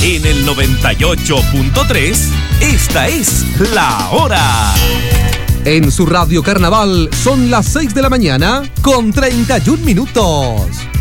En el 98.3, esta es La Hora. En su radio Carnaval son las 6 de la mañana con 31 minutos.